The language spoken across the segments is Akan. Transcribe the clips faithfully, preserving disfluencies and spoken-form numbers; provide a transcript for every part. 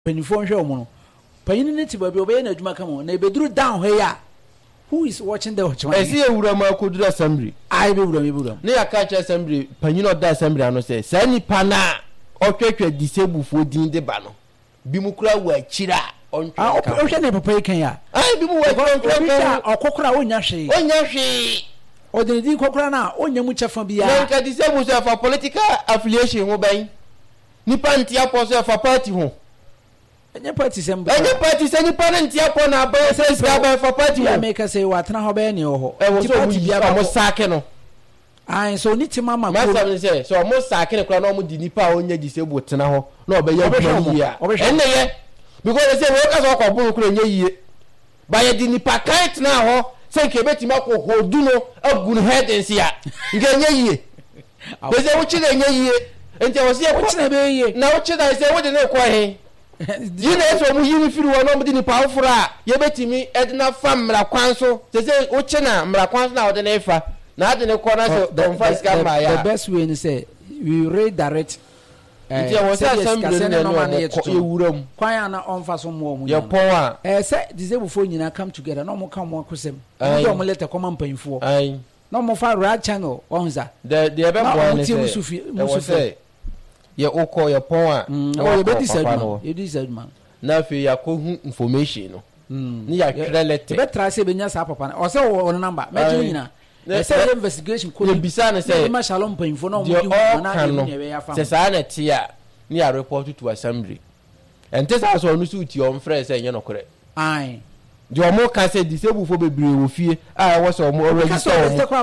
penifo nhwe omo no panyin ne ti ba bi obeye na adwuma kama na ebeduru down here who is watching the watchman esi ewura ma koduru assembly ai be wura me wura ne yaka assembly panyin oda assembly ano say sa nipa na otwetwe disable fo din de ba no bi mu kura wa akira ontwe ah o hwe ne papa ikan ya ai bi mu wa akira okokora onya hwe onya hwe o de di kokora na onya mu chefa bia na ka disable so for political affiliation ho ban nipa ntia po so for party ho enye party semba enye party se nipa ntia po na ba se ska ba for party ya make say watena ho ba ne ho e wo so mu bia mo saake no ai so ni ti mama ko ma say so mo saake ne kura na mo di nipa onya disable tena ho na obeya gbo yi a enne ye because they say we ka so ko buru kura nye yie ba ye di nipa kan tena ho se nke betima ko hodu no agun head nsia nke nye yie they say wo chi na nye yie enti wo se wo chi na be yie na wo chi na say wo de ne ko he you know so mu yini firi wo no mu di nipa ofura ye betimi edna fam mra kwan so they say wo chi na mra kwan so na wo de ne fa na ade ne ko na so don first come by ya the best way ni say we redirect eh wo say assembly no na ye wuram kwan ya na onfa so mo mu ye pon a eh say disabled for nyina come together no mo come mo kosem no mo let come mpanfo ai no mo fa right channel onza the the ebe mo ni say musufi musufi ye okọ ye pon a o ye be disadman ye disadman na fe ya ko hu information no ni ya twere letter be tra se be nya sa papa o se wo number me tu nyina e say investigation ko ye bisa na say ma shalom panfo no mo di na e be ya fa se sa na ti a ni ya report to assembly ente sa so no su ti on frɛ say nye no kore ai di o mo ka say disabled fo bebre wo fie a wo so mo register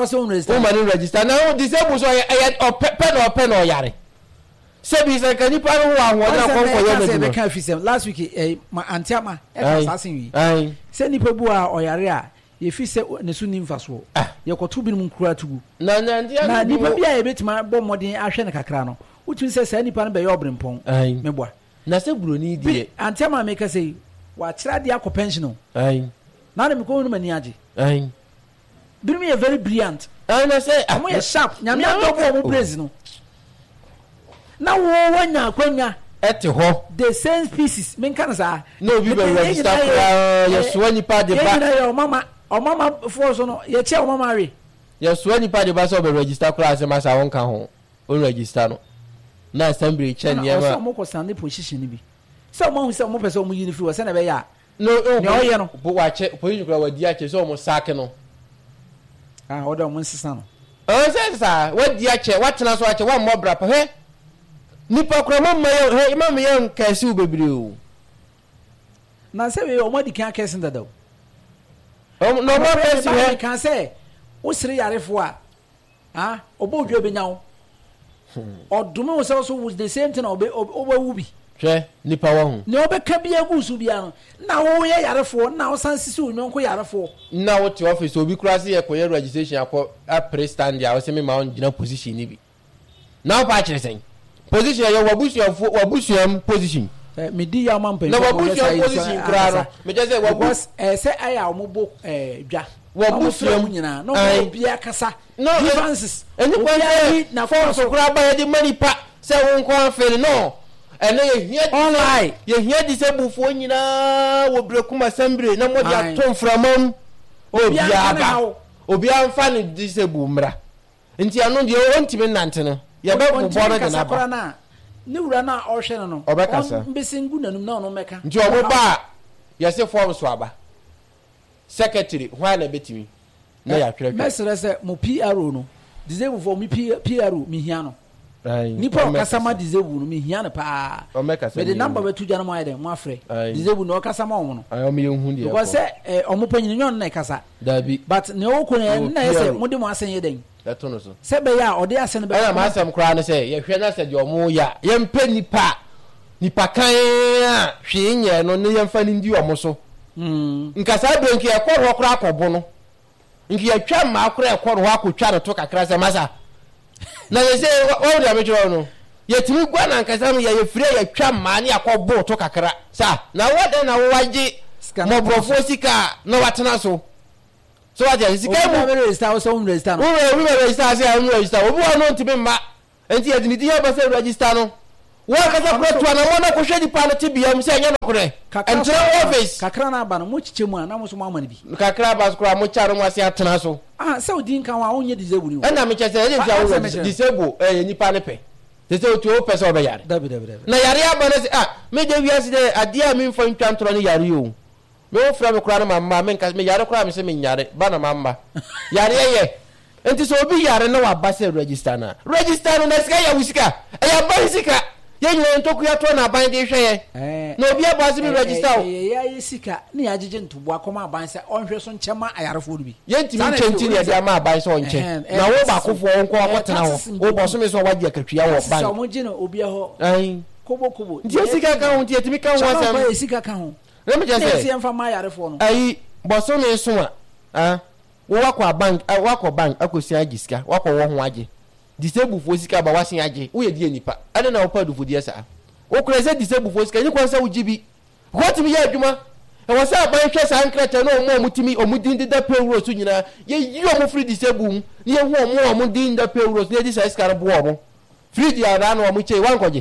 o mo register na disabled so e o pe no pe no yare sebi se kan nipa no wa ho na konko ye me be kan fisem last week eh ma antiama e ka sasin wi ai se nipa bu a oyare a ye fi se ne su ni mfaso ye koto bi mu kura tugu na na ndia na nipa bi a ye betima bo modin ahwe ne kakra no utun se se nipa no be ye obrempon meboa na se broni die antiama me ka se wa kira dia ko pension ai na na me ko no mani age ai birim ye very brilliant ai na se amo ye sharp nyame adoko mo praise no na wo wanya akwanya ete ho the same species men kan sa no bi be register for ye so nipa de ba ye o mama o mama for so no ye che o mama re ye so nipa de ba so be register class ma sa won ka ho o register no na assembly che niam so mo ko stand position ni bi so mo hu se mo pese mo yini free wo se na be ya no ne o ye no bo wa che position kura wa di a che so mo sack no ah o da mo nsisa no o se sa wa di a che wa tena so a che wa mo bra pa he nipa kura mama ye he mama ye nkasi u bebre o na se we o modi kan kesi dada o no mo pesi he kan se o sire yarefo a ah obo dwo be nyawo odume wo se so with the same thing obe obo wu bi hwe nipa wo hu ne obe ka bia gu su bia no na wo ye yarefo na wo san sisi o nyonko yarefo na wo ti office obi kura se ye ko ye registration akọ a pre stand ya wo se me ma on gina position ni bi na wo pa kire sen position ya wabusuafo wabusuam position eh me di ya mampa na wabusuam position kura no me je say wabus eh say aya omobo eh dwa wabusuam nyina no mo bia kasa differences eni kwa na force kura ba ye di manipa say won kwa afere no ene ye hia online ye hia disabufo nyina wo brekum assembly na mo dia ton framam obi aba obi amfa ni disabu mra nti anu de o ntimi nante no ye be bo bono de na ba na ni wura na o hwe no no mbesingu nanum na ono meka nti o bo ba ye se form so aba secretary why na betimi na ya twere mesere se mo P R O no disabu for me P R O mi hia no nipa kasama disabu no mi hia no pa me de number betu jana mo ayde mo afre disabu no kasama o no ayo me hu de because eh o mo panyin nyon na kasa dabi but ne o ko na yese mo de mo asen ye den eto no so se be ya o de asen be na ma asem kra ne se ye hwe na se de o mo ya ye mpa nipa nipa kan a hwe nye no ne ye mfa ni ndi o mo so mm nkasa brenki e kwo ro kra akobo no nki ye twa ma kra e kwo ro akotwa no to kakra se masa na ye se o de amejo no ye timi gwa na nkasa no ye ye fire ye twa ma ne akobo to kakra sa na wode na wo waje mo brofo sika no watena so so what is it can we register so we register no we we register say we register obi wa no ntimi ma enti ye dinidi ye ba say register no wa kasa pro to na mo na ko hwe di pa no te bia mu se nya no kore enter office kakra na aba no mo chiche mu na mo so mo amane bi kakra ba so mo charo mo ase atena so ah se odi nkan wa onye disable ni e na me chese e dey wo disable eh nipa ne pe te se o tu o person be yare dabi dabi dabi na yare aba na se ah me de wi ase de ade a me mfa ntwa ntoro ne yare o me wo fra me kura na mamma me nka me yare kura me se me nyare ba na mamma yare ye enti so obi yare na wa ba se register na register na sika ya wusika e ya ba sika ye nyere ntoku ya to na ban de hwe ye na obi aba se me register o ye ya ye sika na ya jeje ntobo akoma aban se onhwe so nchema ayarefo bi ye ntimi nchenti ne de ama aban se onche na wo ba kofo onko akotena ho wo bo so me so waje akatwia wo ban so mo gine obi ho ai kobo kobo je sika ka ho tie timi ka ho asam ba sika ka ho na me je se se mfa ma ayarefo no ai bo so me so a ah wo wakọ bank wakọ bank akosi agisika wakọ wo ho age disable fo sika ba wasen age wo ye die nipa ade na wo pa dufo die sa wo kure se disable fo sika ni kwa sa wo gibi what me ya adwuma e wo sa ban hwe sa ankrete no mo mutimi omudin de da payroll so nyina ye yi o mo free disable mu ni ye hu o mo omudin da payroll ne di sa sika bo o mo free dia ra no o mo che wan koje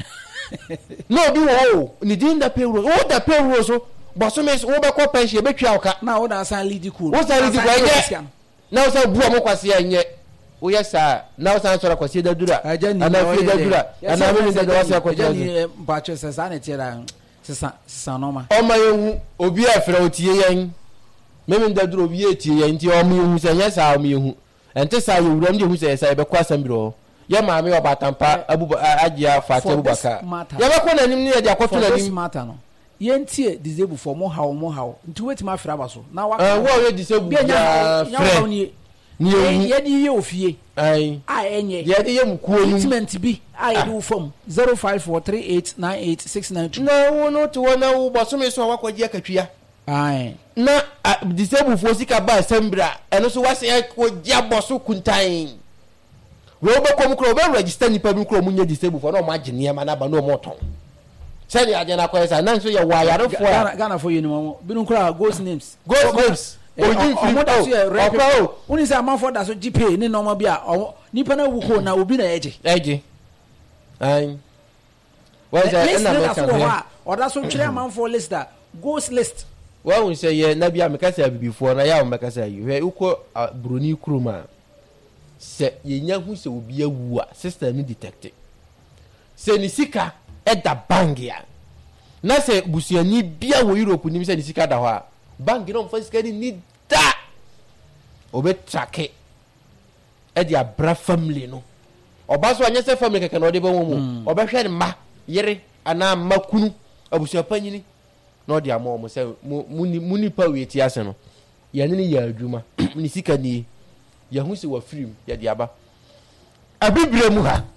no bi wo ni din da payroll o da payroll so boso me wo be ko pension be twa oka na wo da san lead ku wo san lead ku enye na wo san bu o mo kwase enye wo yesa na wo san sora kwase da dura ana fi da dura ana me da da wase ko twa ni ba che se san etira sesa sesa no ma o ma yehu obi afra otie yen me me da dura obi etie yen ti o ma yehu se nya sa o ma yehu ente sa ye wuram de hu se sa be kwa sambiro ye ma me obatampa abu agia fate abubaka ye be ko nanim ne ye de akoto nanim mata no yentie disable for mo hawo mo hawo nti wetima afra baso na wa eh wo ye disable ya frɛ ni ni ye di ye ofie ai a enye ye di ye mkuo nu treatment bi a ye do form zero five four three eight nine eight six nine two na wo no to na wo boso me so wakwaji akatwia ai na disable for sika ba sembra eno so wase akwaji aboso kuntan wo be kom kro be register ni pa bi kro munye disable for na mo agene ma na ba no mo ton sani ajana kwa esa nan so ye wa yarefo Ghana Ghana for you ni mo binu kura ghost names ghost names oji free o uni say amanfo da so G P ni normal bia nipa na wuko na obi na eje eje ai wa say na me kan o da so twere amanfo list da ghost list wa un say ye na bia me ka say bibifo na ya o me ka say yi we uko broni kuruma se ye nya hu se obi awu a sister ni detect se ni sika eda bangia na se busuani bia wo Europe ni se ni sika da ho a bangi no mfa sika ni da obe trake e dia bra family no obaso anya se family keke no de ba mu obe hwe ni ma yere ana makunu abusua panyini no de amo mo se muni muni pa we ti ase no ya ni ya adwuma ni sika ni ya hu se wa film ya de aba abibre mu ha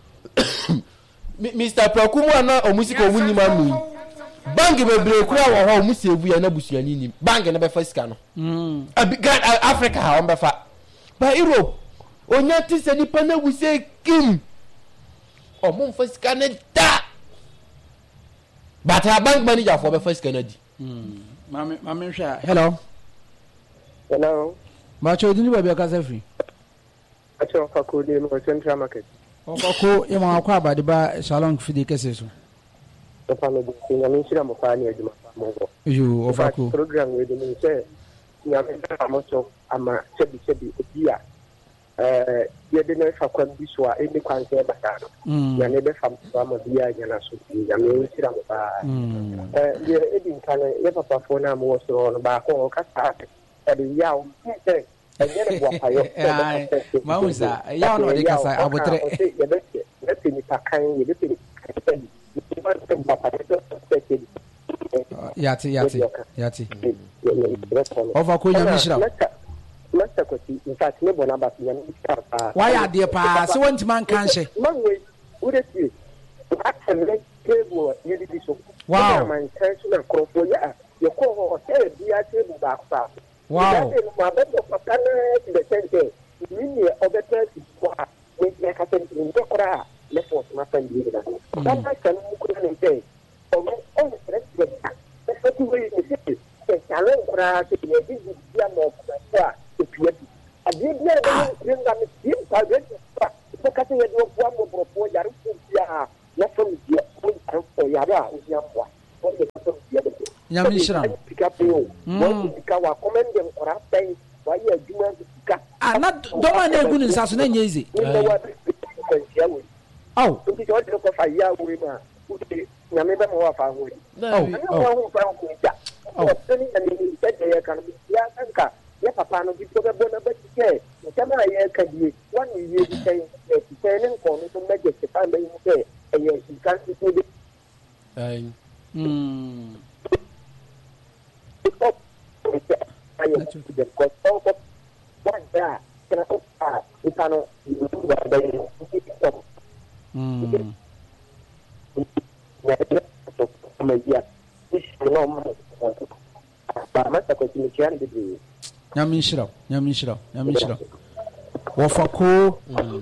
Mister Prakumu ana omusika omuni manu bangi bebre kura wo ho omusevu ya na busuani nim bangi na be fa sika no mm Africa ha on be fa ba Europe onya ti se ni pa na buse kim o mo fa sika na da bata bank manager for be fa sika na di mm mame mame hwa hello hello ma cho di ni ba bi aka sa free acho fa ko di no Central Market okoko ye ma akwa abade ba salon fidi kese so to fa me di nya min shira mo fa ni aduma mo go yo ofako program we di min se nya min da mo so ama chebi chebi obia eh ye de na fa kwan bi so a eni kwan se ba ta ya ne be fam so ama bia nya na so nya min shira mo fa eh ye edi kan ye papa fo na mo so no ba ko ka sa e di ya o se Mausa, ya no de kasa abotre. Yati yati yati. Over ko nya mishra. Masta ko ti in fact me bona ba nya mishra pa. Why are there pa? So want man kan she. Manwe, ure ti. Actually, table ye di so. Wow. Man kan so na krofo ya. Ye ko ho hotel bia table ba kwa. Wow. Ma be ko kana ti de sente. Ni obeta ti kwa. We me ka sen ni de kora le fo ma fan di da. Ba ba kan mu ko ne te. O me on stress de. Se ti we ni se. Se chalo kora ti ye di dia mo kwa. E pia. A di dia de ni nga mi ti pa de. Ko ka te ye do kwa mo propo ya ru ya. Na fo yada ohia mwa o de so dia de nyame shira pika pe o o pika wa commend dem kora pen wa ye adwuma pika ana doma na egu ni nsaso na nya ize aw nti so de ko fa ya we ma o de nyame be mo wa fa ho aw aw fa ko ja aw tani ni de ya kan ya kanka ya papa no bi to be bona ba tike kama ya kadie wani ye bi kai e tene ko no to meje se pa mai mu ke e ye kan ti de ai mm ayo de ko to ko wanda kana ko a itano wa da ni to mm ya to kuma ya no ma ba ma ta ko ti kian de nyame shira nyame shira nyame shira wofako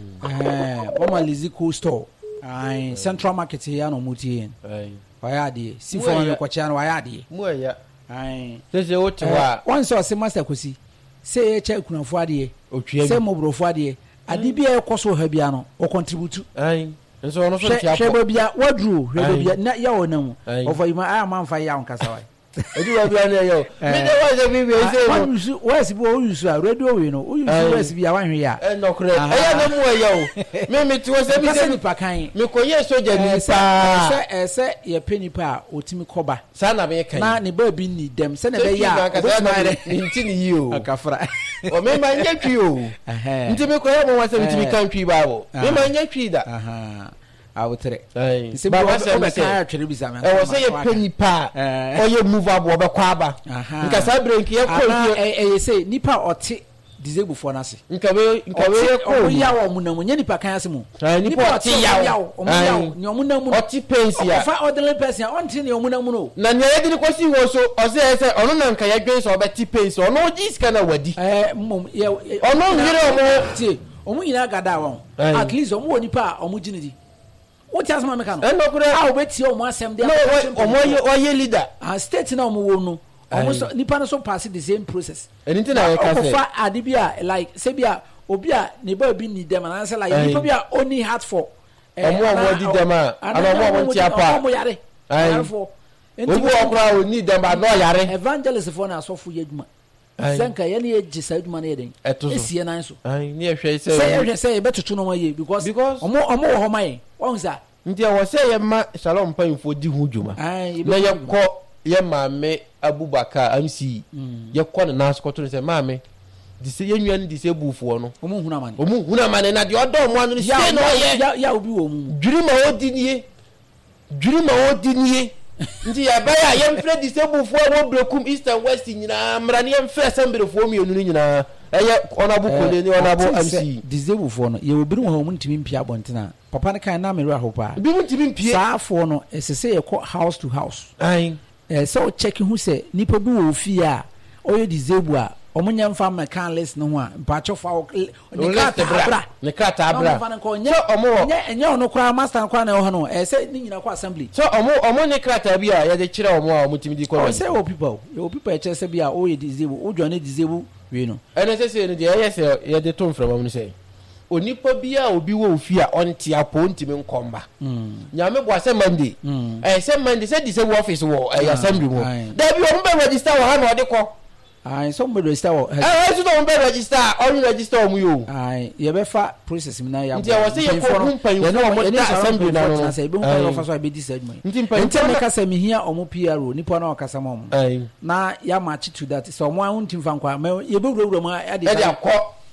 eh mama lizico store ai central market here no mutie ai wayade sifo no kwacha no wayade mu aya ai sese wote wa once o se master kosi se e cha kunafo ade se mobrofo ade ade bia e koso ha bia no o contribute ai nso ono so tia hweba bia wadru hweba bia na ya wonam of ima aya manfa ya onkasa wai edu wa bia na yo me de wa ze bi bi se no use wes bi o use radio we no o use wes bi awanhwe ya e no kure e ya na mu aya o me me ti wo se bi se ni pakan me ko ye soja ni pa se ese ye peni pa otimi koba sa na be kan na ne ba bi ni dem se na be ya o nti ni yi o akafra o me ma nya twi o nti me ko ye mo wa se ntimi kan twi ba bo me ma nya twi da aha awutere se ba wa se be ka twere bi sama e wo se ye peni pa o ye move abo be kwa ba nka sa break ye ko e e se nipa ote disabled for nase nka be nka be ye ko o ya wo munam nya nipa kan ase mu nipa ote ya o mu ya ni o munam mu ote pensi ya fa ordinary person on ti ni o munam mu no na nya ye di ko si wo so o se se ono na nka ye dwen so o be ti pensi ono ji sika na wadi eh mum ye ono nyire o mo ti o mu nyina gada won at least o mu oni pa o mu jinidi what has my mechanic? And no, I'll bet you more some day. No, or your leader. I state now, no, almost Nippon so pass the same process. Anything I can say, Adibia, like Sebia, Obia, neighbor be need them and answer like Nipobia only had for a more did them, and I want Tiapa. I for we need them, but no yare. Evangelist for us of Yedma. Sanka, any age said money. At to see an answer. I near say, say better to know ye because because or more or more of my own, sir. Ntia wo se ye ma Shalom Payfo di hu dwuma na ye kɔ ye maame Abubakar M C ye kɔ na nas kɔ to se maame di se ye nwan di se bufo no omu huna mane omu huna mane na de odo mo anu se no ye ya obi wo mu dwiri ma odi nie dwiri ma odi nie nti ya ba ya ye mfre di se bufo wo brekum east and west nyina mra ne ye mfre assemblefo mi onu nyina eye onabu kole ni onabu M C disabled for no ye obiru ho mu ntimi mpia bontena papa ne kan na me ra ho pa bi mu ntimi mpie saa fo no esese ye ko house to house ai eh so check hu se nipa bi wo fi a oye disabled a omunya mfa mechanics no ho a mpacho fa ne kata bra ne kata abra so omo nye enye ono kra master kwa na ho no eh se ni nyina kwa assembly so omo omo ne kata bi a ye de kire omo a omo timi di ko o se o people o people e chese bi a oye disabled o jone disabled we no ene se se ne de ye se ye de to mframa mu se onipa bia obi wo ofi a onti apo ntimi nkomba mm nyame bo ase Monday mm. eh se Monday se di se office wo eh assembly wo da bi o mbe register wo ha na ode ko ai so mbe register wo eh eh so do mbe register on register wo mu yo ai ye be fa process mi na ya nti wo se ye ko humpa yo no mo da assembly na no na se be humpa yo fa so be di se adwuma nti mpa nti me kasa me hia omo P R O nipa na o kasa mo ai na ya match to that so mo an ntim fa nkwa ye be wura ma ya de ya ko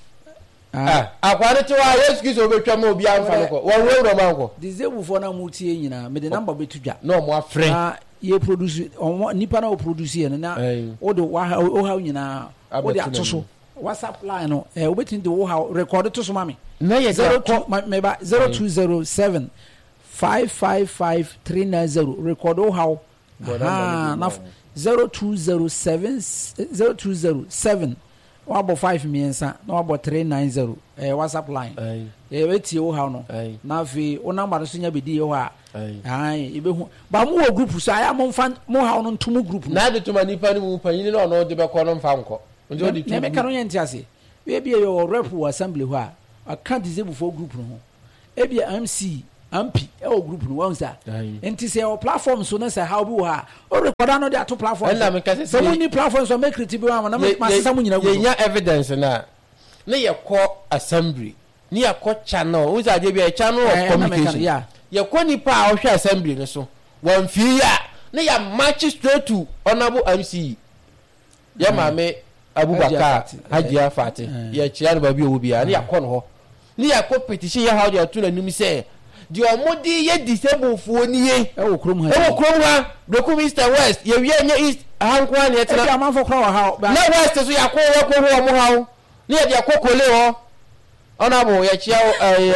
ah akwade to wa yes kiso betwa ma obi anfa no ko wo wura ma ko disabled for na mu tie nyina me de number betudwa no mo afre na ye produce nipa na o produce ye na o de wa o ha nyina o de atoso WhatsApp line no eh obetin de wo ha record to so mami na ye zero two me ba zero two zero seven five five five three nine zero record o ha na zero two zero seven zero two zero seven wabo five miensa na wabo three nine zero eh WhatsApp line eh wetie wo ha no na fi o number so nya bedi ho a ai ibe hu ba mu wo group so aya mo mfa mo ha no ntumu group na de tuma nipa ni mu panyin na no de be ko no mfa nko njo di tu me ka no yenti ase we bia yo rep wo assembly ho a aka disabled for group no ho e bia M C ampi e o group no wan sa enti se o platform so na say how bi wo ha o record no dey to platform so we need platform so make creative one na ma sesa mu nyina go ye nya evidence na na ye call assembly ni ye call channel wo za dey be channel of communication ye call ni pa o hwe assembly no so wan fi ya na ya match straight to honorable M C ya mame Abubakar Hajia Fati ye chia no ba bi owo bia na ya call no ho ni ya call petition ya how dey to na nim say di omodi ye disable fo ni ye e wo krom ha e wo krom ha Broku East West ye wi nya East hankwa na ye tena e amanfo kro ha na West so ya ko wo ko ho mo ha ni ye de akokole ho honorable ye chia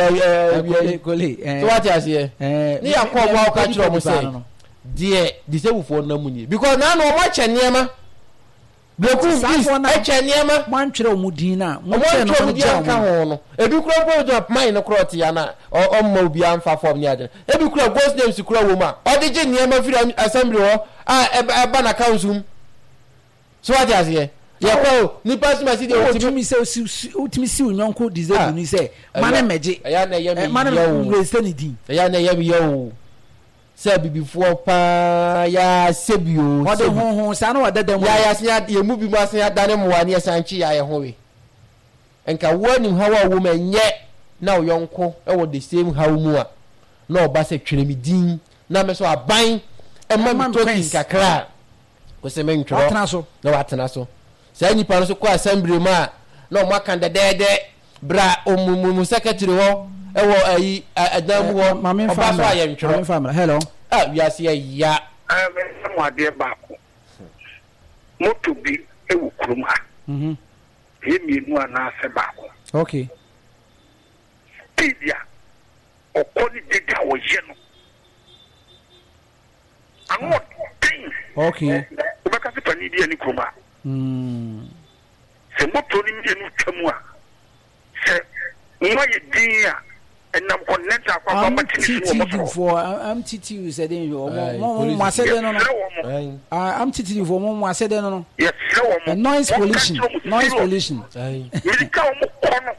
eh kole so what you say ni ya ko mo ka chiro mo say de disable fo na mu ni because na no mo che niema Broku East e che niema man twere mu din na mo che no dia ka ho no ebi kro bo do mine no kro ti ya na o mo obi amfa form ni ade ebi kro ghost names kro wo ma o de je niema firi assembly ho ah e ba na council so what you say ye ko ni pass ma si de otimi se otimi si unyonko disable ni se mane meje ya na ye mi mane waste ni din ya na ye mi yo se bibifo pa ya sebio o de ho ho sa na wadada mu ya ya sia ye mu bi mu asia dane mu wa ne ya sanchi ya ye ho we enka woni hawa wo menye na oyonko e wo the same hawo mu a na oba se twere mi din na me so aban e ma mi to kin kakra ko se men tworo watena so na watena so say nipa no so ko assembly ma na o maka ndedede bra omumu secretary ho e wo ayi adam ho oba so aye ntworo hello ah we are see ya eh me mo ade ba ko moto bi e wo kuruma mhm e mi nu ana se ba ko okay tidia okoni deda wo ye no anu tin okay o ba ka se pani dia ni kuruma mm se moto ni mi nu twamu a se nwa ye din a enam connect akwa kwa matini so mo for am titi said in yo mo mo said no no ah am titi for mo mo said no no yes so noise pollution noise pollution ai mi ka mo kono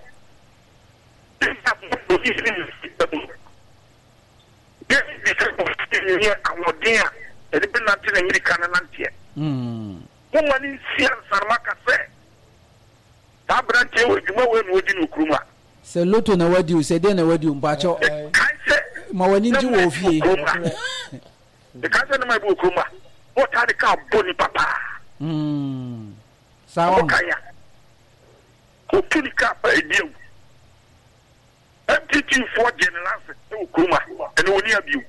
ya amodia e de na tene mi ka na nantie mm mo mani sian sarma ka se ta branche we djuma we no di no kuruma se loto na wadi o se de na wadi o mpacho ma wani nji wo fie de kanse na mai bu kuruma o ta de ka boni papa mm sawa kaya o tuni ka pa ediu M T T for generals o kuruma e no ni abiu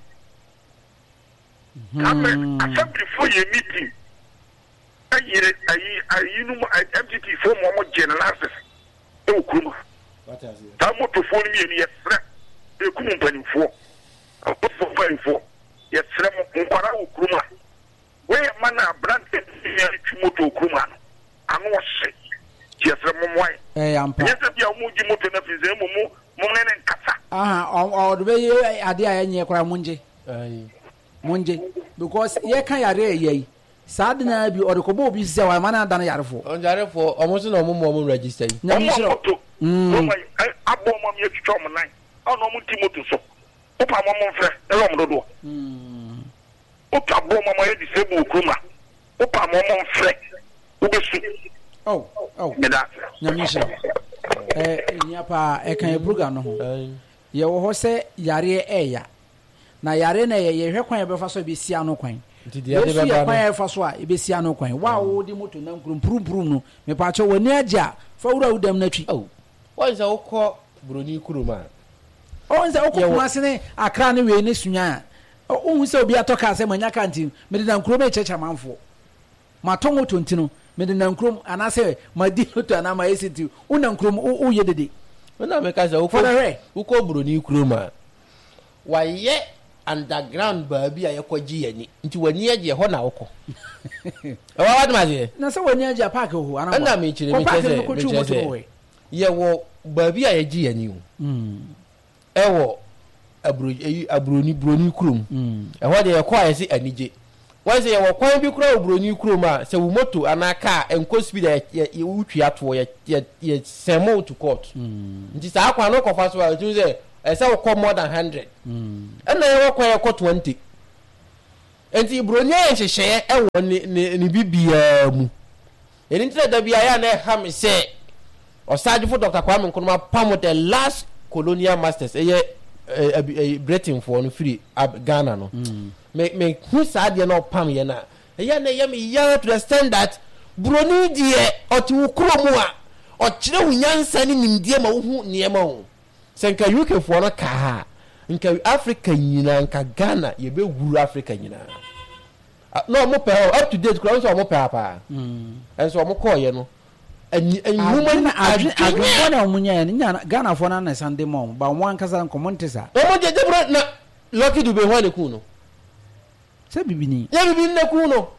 amen assembly for your meeting ayire ayi ayi no M T T for mo generals o kuruma ta moto fo ni mi yesre e kumu mpanifo apo mpanifo yesre mo nkwara okuruma we mana brand ni moto okuruma no anu hye yesre mo moy eh ampa yesre bia mo ji moto na fize mo mo mo ne nkasa aha o do be ye ade a yenye kwara munje ai munje because ye kan yare yei sad na bi o de ko bo bi se wa mana dan yarefo on yarefo o mo so na mo mo register yi nyam shiro mm abo mo mi twitwa mo nan ono mo ti moto so opa mo mo mfre e lo mo dodo mm opa abo mo mo ye disable okruma opa mo mo mfre obesu oh oh meda nyam shiro eh nyapa e kan e program no ho ye wo ho se yare eya na yare na ye ye hwe kwan e be fa so be sia no kwan ntidi ade be ba kwan e fa so a e be sia no kwan wa wo di moto na nkrum prum prum no me pa cho woni agya fa wura udam na twi oh wọ́n sẹ́ ọkọ̀ Broni Kuruma. Wọ́n sẹ́ ọkọ̀ Kumasi ní Accra ní wèé ní Sunya. Wọ́n sẹ́ obi atọ́ kaa sẹ́ mọ̀ nyá kanti mẹ́rin na nkuro bẹ́ẹ̀ kyẹ́kyẹ́ manfo. Ma tọ́ mo tonti no mẹ́rin na nkuro anase ma di loto anaa ma esi ti wọ́n na nkuro wọ́n yẹ dede. Wọ́n náà mẹ́ka sẹ́ ọkọ̀ ọkọ̀ Broni Kuruma. Wàyẹ underground baabi a yẹ kọ́ jí yẹn ni nti wọ́n ní ẹ̀jẹ̀ hɔ na ọkọ̀. Ẹ wá wá dùn àti yẹ. Na sẹ́ wọ́n ní ẹ̀jẹ̀ paaki hù anamọ. Ẹ nà mí kyerè mí kyerè sẹ́ yẹ wọ baabi a yẹ jí yẹn ni o. Ẹ wọ Broni Broni Kurom. Ẹ hɔ de yẹ kọ́ ayẹ sẹ́ anigye. Wọ́n sẹ́ yẹ wọ kwan bi kura Broni Kurom a sẹ́ wọ́n moto anaa kaa nkó speed a yẹ wutwi atoɔ yẹ yẹ sẹ́mo to court. Nti saa kwan no kɔfa so a yẹ ti sẹ́ e say wo more than one hundred mm and na wo kwa ko twenty enti bronya ye hyehye e wo ni ni bibia mu eni ntre da bia ya na ha me say osaje fo Doctor Kwame Nkrumah pam the last colonial masters eye Britain for no free Ghana no me me hu saade na pam ye na eye na ye me ya to understand that broni die oti wukro mu a o kire hunyansa ni nimdie ma hu niema ho senka U K for no ka ha nka Africa nyina nka Ghana ye be guru Africa nyina no mo pe up to date kura so mo pe apa mm enso mo call ye no and human agriculture na omunya nya Ghana for na Sunday mom ba one kasa nkomontesa o mo je debro na Lucky Dube ho ne ku no se bibini ya bibini na ku no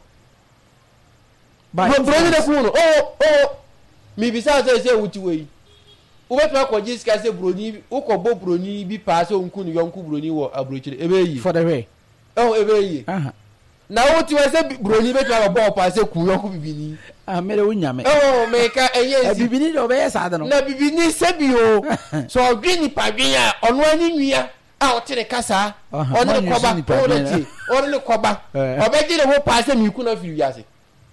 ba bro ni na ku no oh oh mi bisa se se wuti we wo be pa ko jiska se broni wo ko bo broni bi pa se onku ni yonku broni wo abrochire ebe yi for the way oh ebe yi aha na wuti we se broni be pa bo pa se ku yonku bibini ah mere wunyame oh me ka eye bibini do be yesa no na bibini se bi o so odwini padwen a ono ani nwia a otere kasa ono ne koba ono ti ono ne koba obeji le ho pa se mi ku na firi yase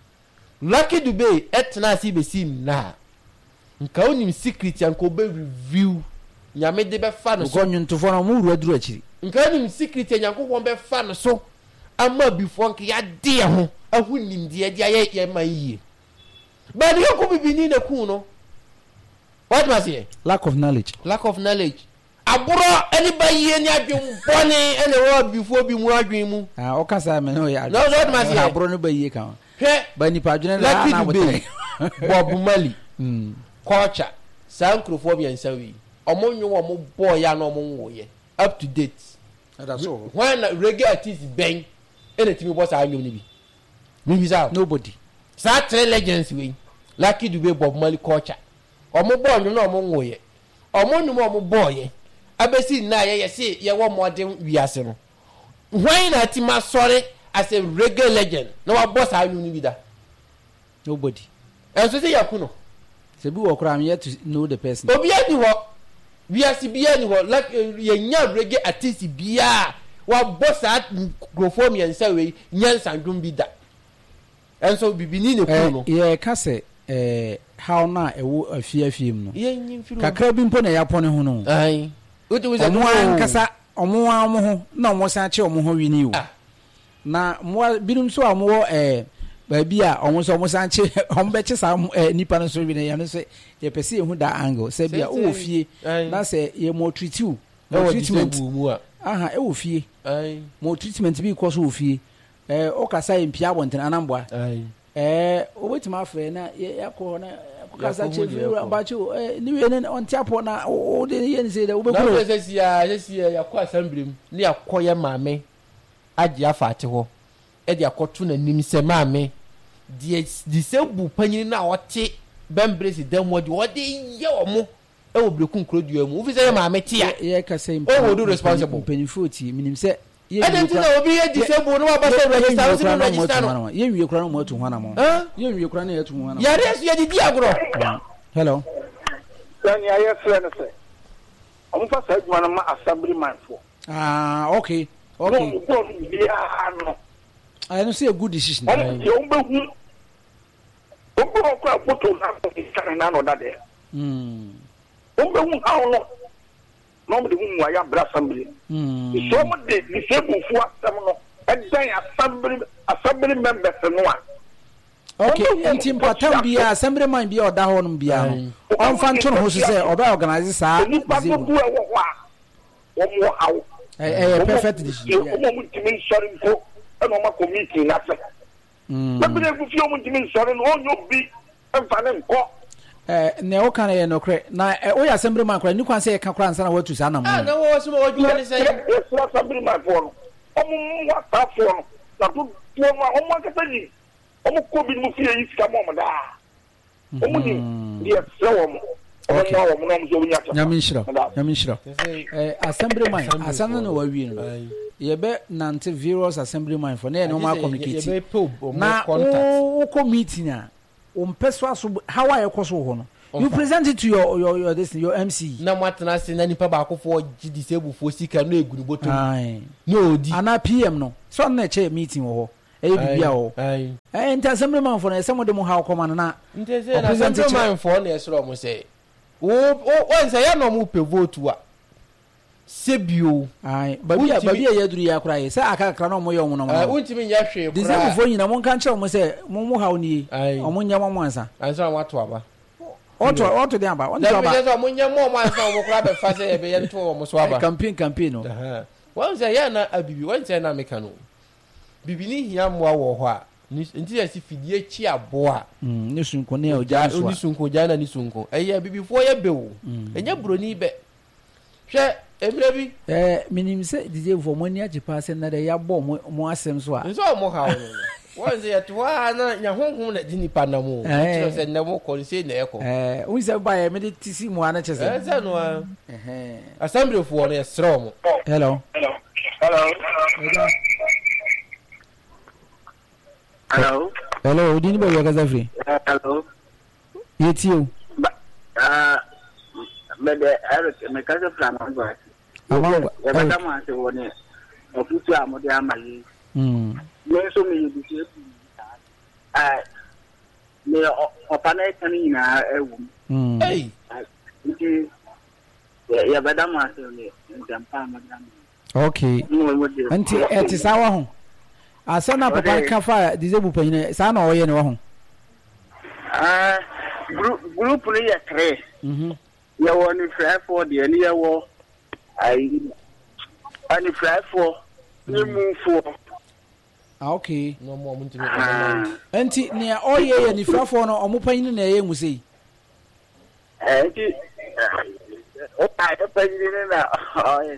Lucky Dube etna si be sim na nka onim secret an ko be review nyame de be fa no so gonwuntofo no mu ru aduru akiri nka onim secret nyankopon be fa no so ama before nka ya de ho ahu nim de dia ye ye ma yie but you ko bibini na ku no what was here lack of knowledge lack of knowledge aburo anybody ye ni adwen boni ene wo before bi mu adwen mu ah o kasa me no ya no what was here aburo no ba yie kan he ba ni pa adwen la na bote Bob Marley mm culture sankrofo bi ansawi omonwo omo boy ya na omo nwoye up to date that's all when reggae artist ben anything boss anyo ni bi mi bi sa nobody sa three legends we Lucky Dube Bob Marley culture omo boy no na omo nwoye omo nu omo boy abesi na ye ye se ye wo modern wiase no when na ti ma sorry as a reggae legend no wa boss anyo ni bi da nobody enso se yakuno se bi wo kra am yet to know the person obi ani ho wiase bi ani ho like ye nya reggae artist bia wa boss at grofo mi ensa we nyansa ndum bi da enso bibini ne ku no ye ka se eh how na ewo afia afiem no ye nyimfiro kakra bi mpo na ya pone ho no ai uti we omo ankasa omo amo ho na omo san che omo ho wini wo na mo binum so amo eh ba bia omo so omo san che omo be che sa nipa no so wini ya no se ye pese ye hu da angle se bia o fie na se ye mo treat you no treatment mu a aha e wo fie ai mo treatment bi ko so wo fie eh o kasa impia abonten anamboa ai eh obetima afre na yakọ na kasa chefu bacho eh ni we ne on tiapo na o de ye ni se de obekuro na se sia se sia yakọ assembly mu ni yakọ ye maame agi afate ho e de akoto na nim se maame de de se bu panyin na wote bembresi demwo de wode ye omo e wo breku nkrodua mu ofi se maame tia ye kasa impa o wo do responsible penifoti minim se ye na obi ye disable no ba se register so no register no ye nwie kura no mo to ho na mo ye nwie kura na ye to ho na mo ya resu ye di agro hello then ya ye friend say omo fa sa adwuma no ma assembly man for ah okay okay no ya no I don't see a good decision omo ye omo hu omo ko apoto na ko kare na no da de mm omo hu ha no no de hu wa ya bra assembly mm so mo de ni se bu fu asem no e dan assembly assembly members no a okay enti important bia assembly man bia oda ho no bia no on fan to no so say oba organize sa ni pa bu wo wo a wo mo hawo eh eh perfect decision o mo ntimi sorry ko e no ma committee na se mm ba bi fu fi o mo ntimi sorry no onyo bi emfa ne nko eh ne o kan ye no kre na o ya assembly man kra ni kwan say ka kra ansa na watu sa na mo ah na wo so wo ju ni say yes assembly man for no o mo wa ta for no na to to o mo ka tani o mo ko bi mu fi yi sika mo mo da o mo ni yes so o mo okay o mo no so nya ta nyaminshira nyaminshira eh assembly man asana no wa wi no ye be nante various assembly man for na no ma communicate na o ko meeting a o mpeso aso how I koso ho no you present it to your your your this your M C na mwatena se na nipa ba akofo gi disable fo sika no egunu botom ai no odi ana P M no so na che meeting wo e bibia wo ai eh nta assembly man for na se mo de mo ha akoma na nte se na assembly man for na esro mo se wo wo nse ya no mo pe vote wa sebio ai babia babia ya duru ya kura ye se aka kra no mo ye wo no mo ai untimi nya hwe kura disable fo nyina mo nka nche mo se mo mo ha oni o nya mo ansa ansa mo ato aba Oto oto de amba on joba da mo nya mo mo ansa mo kura be fa se e be ye nto mo so aba campaign campaign no wan se ya na abibi wan se na meka no bibi ni hia mo wo ho a nti ya si fidie chi aboa mm ni sunko ne o ja so ni sunko ja na ni sunko eya bibi fo ye be wo enya broni be hwe emre bi eh minim se dije vo mo ni ajipa se na de ya bo mo mo asem so a nso mo ha wo wan se ya to na nya honhom na dini pa na mo nti se na mo ko se na eko eh un se ba ye me de tisi mo ana chese eh se no a eh assembly fo no esro mo hello hello hello hello hello udini ba ya gaza free hello yetio ah me de Eric me kaza plan ngwa amangwa ya bada ma se woni ofutu amode amayi mm me so me yi bi ah me opa na etani na ewu mm hey nti ya bada ma se ni ndampa madam okay anti etisawa ho asana papa kafa dizebu panyine sa na oye ne wa ho ah group ni ya three mhm ya woni fly for the ni ya wo ai ani fly for ni mu for ah okay no mo mun timi ka anti ne oye ye ni frafo no omupanyine na ye musei eh ti o pa de panyine na oye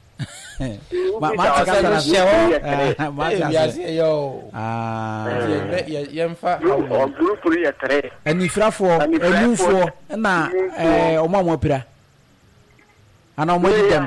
ma ma ta ka shewo ma ya ta se yo ah ye ye mfa o group ni ya three ani frafo emufo na eh omamo pira ana omo didem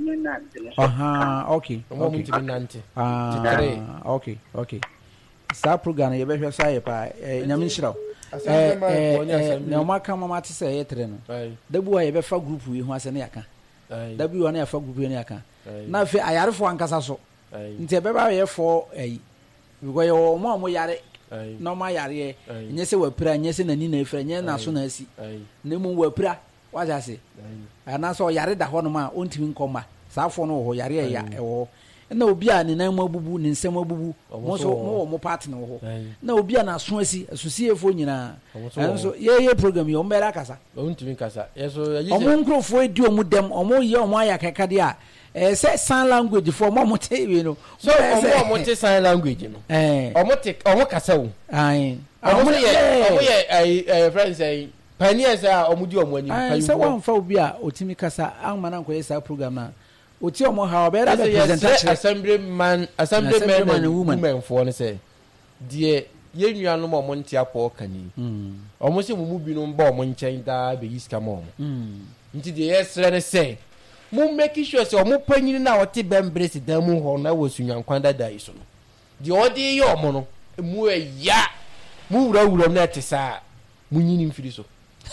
aha okay mo mun timi nante ah okay okay sa program ye be hwe sa ye pa nyame nshiraw eh eh na o maka mama te se ye tre no dabu a ye be fa group wi ho ase ne yaka dabu wa na ya fa group ne yaka na fe ayarefo ankasa so nti be ba ye fo eh because ye o mo mo yare no ma yare nye se wapira nye se nani na efra nye na so na asi na mu wapira waja se ana so yare da ho no ma ontimi nkoma sa afo no ho yare ya ewo na obi a ne nan mabubu ne nsem abubu mo so mo mo partner ho na obi a na so asi asusiefo nyina enso ye ye program ye o mbera kasa ontimi kasa yeso o mo nkrofo edi o mu dem o mo ye o mo aya kakade a eh say sign language for mo mo te we no so o mo mo te sign language no eh o mo te o mo kasa wo ai o mo ye o mo ye eh friends say pioneers a o mo di o mo ani payu say one fa obi a otimi kasa an mana nko yesa program na oti o mo ha obe ra representative assembly man assembly man and women for no say die ye nua no mo mo ntia po kani mm o mo se mo mu bi no mba o mo nchen da be yiska mo mm nti die yesre ne say mo make sure say o mo panyini na o te bembresi dan mu ho na wo sunyan kwanda dai so no die o de ye o mo no mu ya mu wura wura na te sa mu nyini mfiri so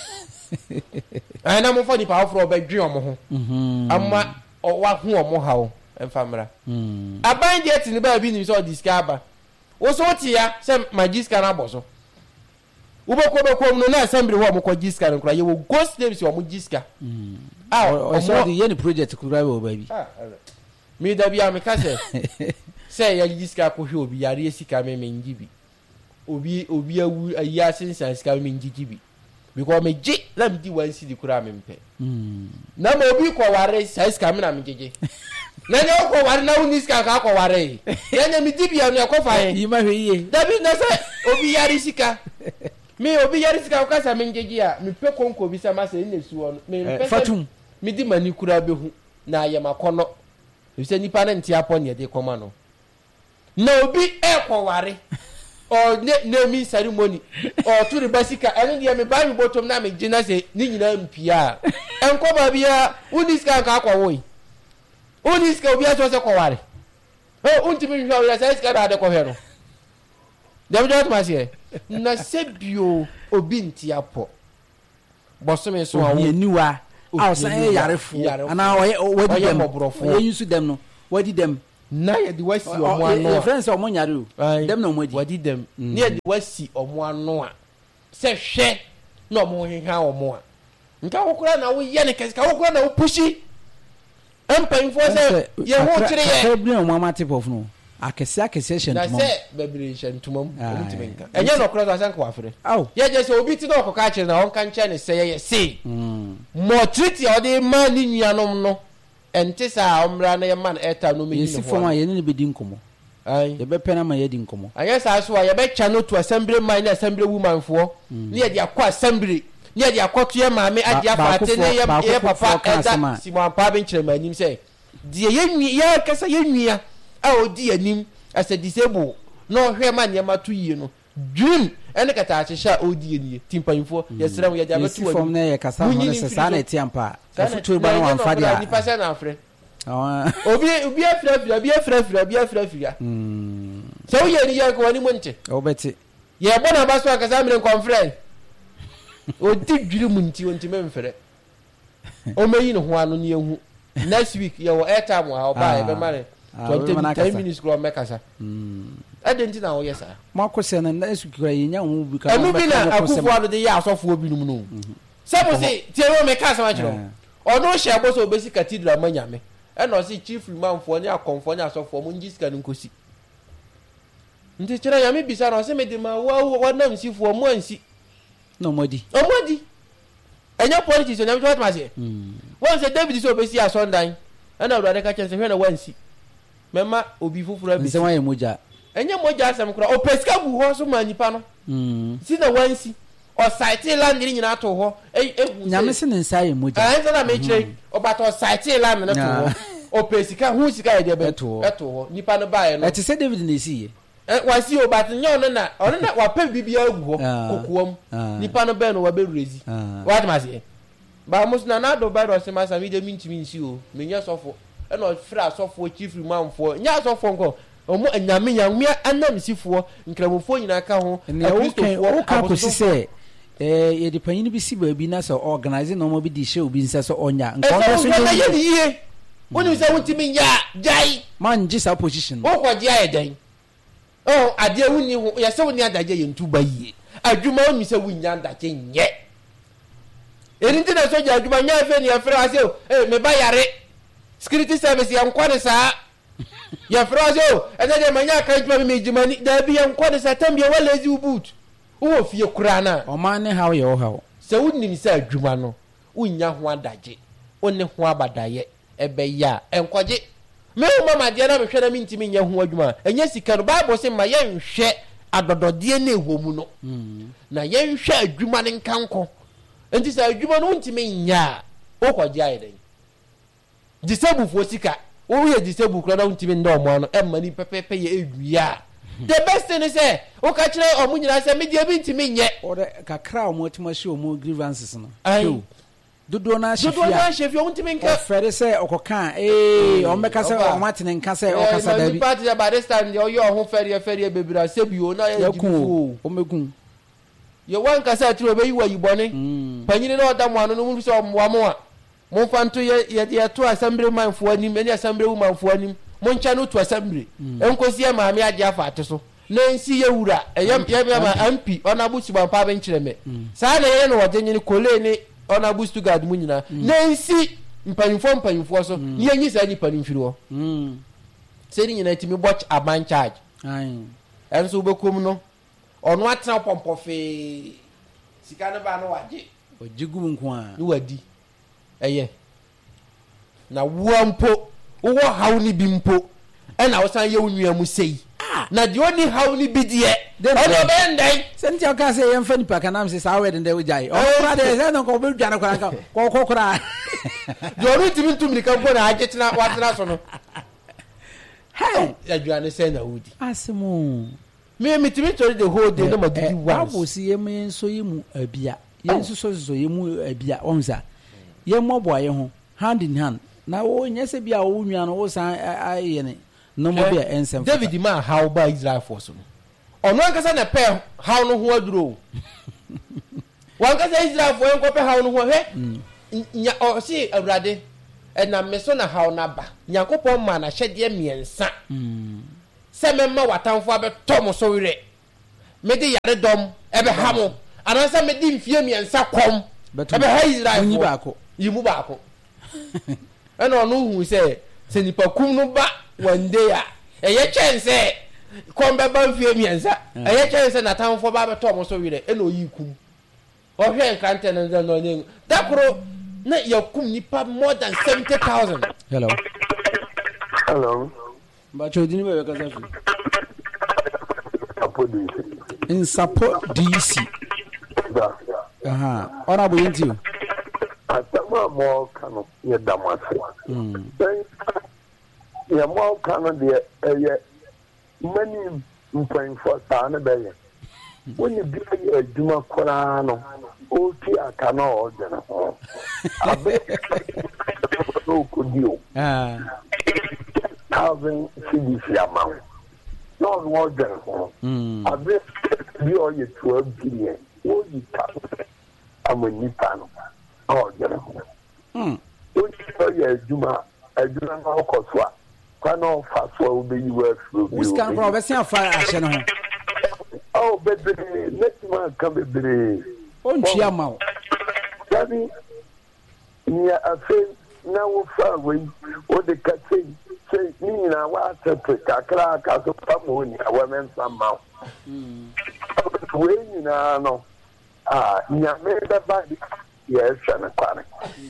ana mo fa ni pa afro be dwe o mo ho mhm amma o wa hu o mo ha o emfamra mhm aban je ti ni ba bi ni so discover wo so ti ya se magiska na boso wo be ko be ko no na assembly wo mo ko giska nkura ye wo ghost names wo mo giska mhm ah o so di ye ni project kura wo ba bi ah mi da bi am ka se se ya giska ko hwe obi yare esika me me ngibi obi obi awu ayi sense sika me ngibi because me je la me di wan si di kura me mpe mm na mo obi ko ware sai sika me na me jeje na ne ko ware na uni sika ka ko ware ya ne mi di bia no ko fa yi ma hwe ye da bi na se obi yare sika me obi yare sika ko sa me jeje a me pe konko bi sa ma se ne suo no me pe fatum mi di mani kura be hu na ye makono bi se nipa na ntia pon ye de koma no na obi e ko ware o ne ne mi ceremony o to the basika ene dia me ba mi bottom na me gina se ni nyina mpia enko ba bia uniska ka akwa woi uniska obi aso se ko ware o unti mi hwa ya se ska da de ko hero dem jot ma se na sebio obi ntia po bosome so a ye niwa a san e yarefo ana wadi dem ye yusu dem no wadi dem na ye di wasi omo ano your friends omo nyare o dem na omo di wadi dem na ye di wasi omo ano a se hwe na omo heha omo a nka wokura na wo ye ne kesa wokura na wo pushi empan fo se ye ho kire ye ka bi omo amate pof no akese akese hyentumam na se bebire hyentumam omo timenka enye no kura so asanka wafre aw ye je se obi ti na okoka kire na won kan kire ne se ye se mm mo treat ya de ma ni nuanom no ente sa omra na ye man eta no me ni no fo ma ye ni be di nkomo ai ye be pena ma ye di nkomo anya sa so ye be cha no to assembly man na assembly woman fo ni ye di akọ assembly ni ye di akọ to ye maame adi afate ne ye papa eda simon pa ben kire manim se die ye nwi ye kasa ye nwia a odi anim as a disable no hwe ma ne ma to yie no dream ene kata akyehya odi enie timpanfo ye sram ye jabe to form na ye kasa ho se sa na tiampa afutu ba no amfa dia ni pasa na afre obi obi afra afra obi afra afra obi afra afra mm so ye ni ye ko ani monte obeti ye bona ba so akasa mire konfrɛ odi dwiri munti wonti memfrɛ o meyi no ho ano ne ehu next week ye wo airtime a oba ye be mare twenty minutes grow mekasa mm adenti na wo yesa ma ko se na next week ra yenya hu bi ka anu bi na akufo ado de ya asofo obi num no sabo se tie wo mekasa ma kiro ono hye abo so obesi cathedral manyame e no se chief manfo ne akonfo ne asofo mo ngi sika nkosi nti kira ya me bisa no se me de ma wa wa nam sifo mo ansi no modi o modi enya politics o nyame what ma se mm won se David so obesi asondan e na urade ka chense hwe na wansi mema obi fufura bi se wan ye moja enye moja asem kura o pesika bu ho so ma nipa no mm si na wansi o site land ni nyina to ho egu nyame se nsa ye moja ah nsa na me kire o bato site land na to ho o pesika hu sika ye de be to ho nipa no ba ye no e ti se David na si ye eh wasi o bato nyo no na o na wa pe bibia egu ho kokuom nipa no be no wa be rezi what ma se ba mus na na do ba do se ma sa mi de mintimi nsi o menya sofo e no fra sofo chief manfo nya sofo nko omo anyame nyame anamsifo nkramofo nyina ka ho akristofo o ka ko sise eh ye de panyin bi si ba bi na so organize no mo bi di she obi nsa so onya nko so ye ye ye woni se wuntimi nya jai man ji sa position o kwa dia ye dan oh ade wuni ho ye se woni adaje ye ntuba yie adwuma woni se wunya adaje nye erinti na so ja adwuma nya fe ni afra ase eh me ba yare security service ya nkwane sa ya frazo ene de manya ka juma me jumani da bi ya nkwane sa tambia wala ezi ubut wo fie kura na o man ne hawo ye wo hawo se wunni sa adwuma no unya ho adaje one ho abadaye ebe ya enkwaje me o mama de na me hwe na mintimi nya ho adwuma enya sika no bible se ma ye nhwe adodode na ehomu no na ye nhwe adwuma ne nkanko enti sa adwuma no untimi nya o kwaje ayeden disabu fo sika wo ye disabu kura na untimi ndo mo ano e mani pepepe ye edua the best thing is say o ka kire o munyina say me dia bi ntimi nye o de kakra o mo tima shi o mo grievances no ayo dodo na shefia dodo na shefia untimi nka fere say okoka eh o meka say o matene nka say o kasa da bi party about this time yo yo ho fere fere bebira sebi o na ye dibu o megun ye wan kasa tiro be yiwa yibone panyine na oda mo ano no mu so o mo a mon fanto ye ye to assembly man fo anim eni assembly woman fo anim mon cha no to assembly enkosi e maame age afa ate so na nsi ye wura eyem ye ma M P ona busi ban pa ben kireme sa na ye no wajenyini kole ni ona busi to gad munyina na nsi mpanimfo mpanimfo so ye nyi sa ni panimfiri wo mm se ni nyina timi watch aban charge ai enso bekom no ono atena pompofe sika ne ba no waje ojigu nko a ni wadi eye na wampo wo haw ni bimpo e na wosan ye wonua mu sei na de oni haw ni bidie ono bendai senti aka se yem fani paka nam se sa we den de ujai o kura de se no ko be dwana kura ka ko ko kura de onu timi tumri kan ko na ajetena watena so no hey ya dwana se na wudi asemu me me timi tori the whole day no ma didi wa abo si yem enso yimu abia yenso so so yemu abia onza yemobo aye ho hand in hand na wo nyese bia wo nua no wo san aye ne no mo bia ensem David ma how by Israel force no ono ankasa na pe how no ho aduro wan ka say Israel fo enko pe hawo no ho he nya o si awurade na me so na hawo na ba Nyankopon ma na hyede miensa se me ma watamfo abeto mo so wire me de yare dom ebe ha mo ana se me di mfie miensa kom ebe ha Israel yi baako yi mu baako ena ono hu se se nipa kum no ba one day a eye chense kom be ba mfie miensa eye chense na tamfo ba beto mo so wire ena oyi kum o hwe nkante na no nyen dakoro na yakum nipa more than seventy thousand. Hello. Hello. But you didn't make a safi. Support D C. In support D C. Yeah. Aha. Honorable into. Atama mo kanu ye damase. Mm. Ya mo kanu de eye many mpwen for sana beye. When you be a duma korano o ti aka na o de na ho abe o ko dio ah thousand cedis ya ma no no de na ho abe bi o ye twelve billion o yi ta amani pa no o de na ho mm o ti ye duma aduna na ko so a kwa no fa so o be yi wa fro bi o scan from be se afa ahye no ho oh baby let me come baby on chiama Daddy, near a face now far away, or the cat say, say, me now, what a crack, as a family, a woman somehow. When you know, ah, near me, the body, yes, and a panic.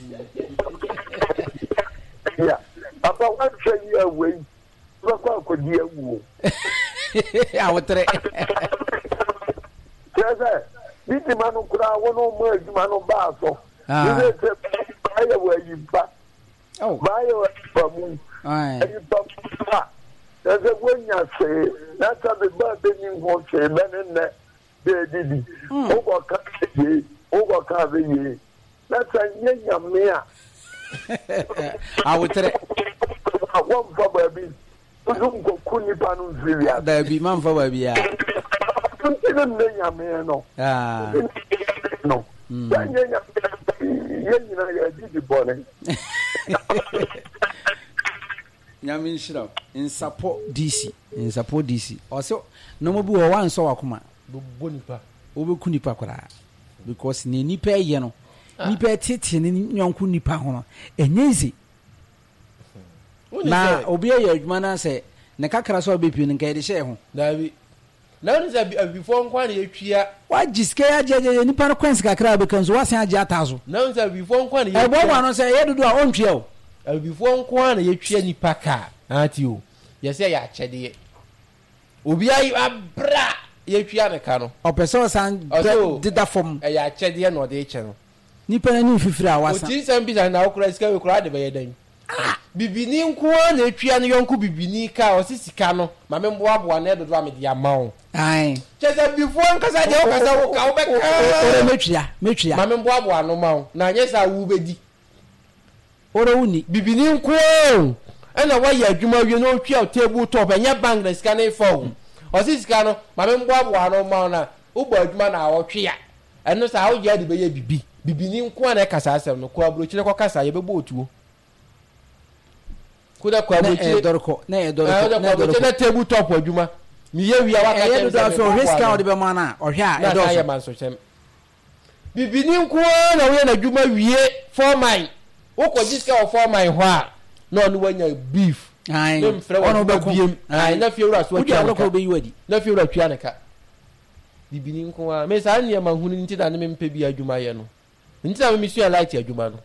Yeah, about one year away, look out for dear woo. I would try. This man who could have one more man of Basso. You buy away you back. Oh, buy away from me. There's a way you say, that's how the birthday you want to say, men in there, they did it. Overcome ye, overcome ye. That's a young mea. I would try one for baby. Don't go Kunipan Villa. There be man for baby. No. Ah. No. Yamin shira in support D C in support D C also no mo bi wo wan so wakoma bo nipa wo be ku nipa kwara because ne nipa ye no nipa tete ne nyonku nipa ho no enyezi na obi ye adwuma na se ne kakra so be pi ne nka de hye ho dabi na oni za before nkwa na yetwia wa jiske ya jeje nipa no kwens kakra be kanzo wa san age atazo na oni za before nkwa na yetwia e bo wa no se ye dudu a ontwia o e before nkwa na yetwia nipa ka ati o ye se ya chede obi ayi abra yetwia ne ka no o person san dida form e ya chede na o de che no nipa na ni fifiri a wasa o ti san bi na okura sika we kura de be yedan bibini nkwa na etwia no yonku bibini ka o sisika no ma me mbo abo na edodo amede ya mawo ai chese before nkasa de o kasa wo ka wo be ka ore metwia metwia ma me mbo abo anu mawo na anye sa wu bedi ore wuni bibini nkwa ena wa ya adwuma wie no twia table top enya bank na sika na ifo o sisika no ma me mbo abo anu mawo na ugbo adwuma na wo twia eno sa wo ya de be ya bibi bibini nkwa na kasa asem no ko abro chire ko kasa ye be bo otuo kuda kwa bochi dorko na e dorko na dorko na table top adwuma mi ye wi awaka e do da so risk out be mana o hwe a e do so man so chem bibini nko na we na adwuma wie four mile wo ko diska o four mile ho a na onu wanya beef ai ono be ku ai na fi ura so atwa na ko be yiwadi na fi ura twa na ka bibini nko a me sa ne ma hunu nti da ne me mpe bi adwuma ye no nti da me su light adwuma no